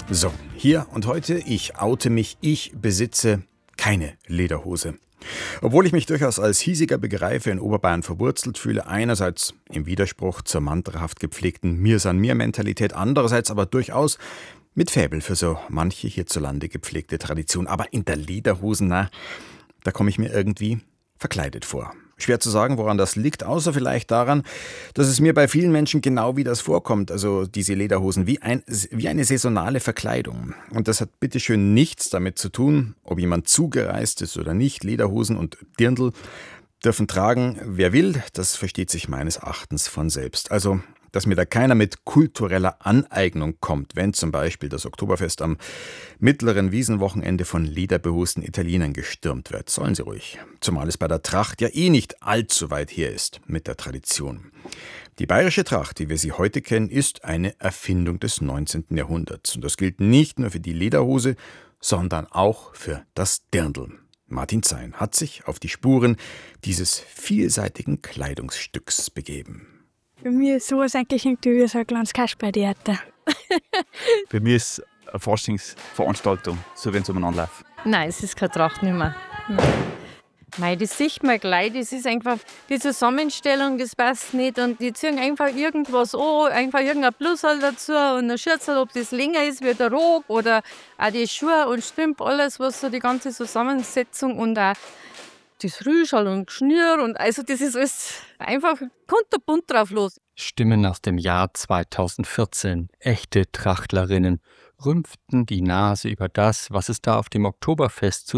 So, hier und heute, ich oute mich, ich besitze keine Lederhose. Obwohl ich mich durchaus als hiesiger Begreifer in Oberbayern verwurzelt fühle, einerseits im Widerspruch zur mantrahaft gepflegten Mir-san-mir-Mentalität, andererseits aber durchaus mit Faible für so manche hierzulande gepflegte Tradition. Aber in der Lederhosen, da komme ich mir irgendwie verkleidet vor. Schwer zu sagen, woran das liegt, außer vielleicht daran, dass es mir bei vielen Menschen genau wie das vorkommt, also diese Lederhosen, wie eine saisonale Verkleidung. Und das hat bitteschön nichts damit zu tun, ob jemand zugereist ist oder nicht. Lederhosen und Dirndl dürfen tragen, wer will, das versteht sich meines Erachtens von selbst. Also, dass mir da keiner mit kultureller Aneignung kommt, wenn zum Beispiel das Oktoberfest am mittleren Wiesenwochenende von lederbehosten Italienern gestürmt wird. Sollen sie ruhig. Zumal es bei der Tracht ja nicht allzu weit her ist mit der Tradition. Die bayerische Tracht, wie wir sie heute kennen, ist eine Erfindung des 19. Jahrhunderts. Und das gilt nicht nur für die Lederhose, sondern auch für das Dirndl. Martin Zein hat sich auf die Spuren dieses vielseitigen Kleidungsstücks begeben. Für mich ist sowas eigentlich irgendwie wie so ein kleines Kasperltheater. Für mich ist es eine Forschungsveranstaltung, so wenn es umeinander läuft. Nein, es ist keine Tracht nicht mehr. Nein, das sieht man gleich. Das ist einfach die Zusammenstellung, das passt nicht. Und die ziehen einfach irgendwas an, einfach irgendein Blusel dazu und ein Schürzel, ob das länger ist wie der Rock oder auch die Schuhe und Strümpf, alles, was so die ganze Zusammensetzung und auch das Rüschel und Schnür und also das ist alles einfach kunterbunt drauf los. Stimmen aus dem Jahr 2014. Echte Trachtlerinnen rümpften die Nase über das, was es da auf dem Oktoberfest zu